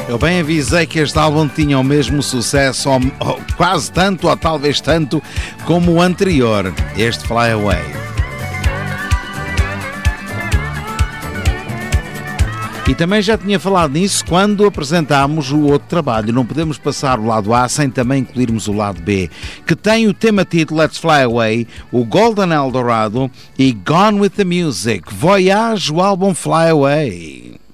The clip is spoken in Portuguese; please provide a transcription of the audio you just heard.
Eu bem avisei que este álbum tinha o mesmo sucesso, ou quase tanto, ou talvez tanto, como o anterior, este Fly Away. E também já tinha falado nisso quando apresentámos o outro trabalho. Não podemos passar o lado A sem também incluirmos o lado B, que tem o tema título Let's Fly Away, o Golden Eldorado e Gone with the Music. Voyage, o álbum Fly Away.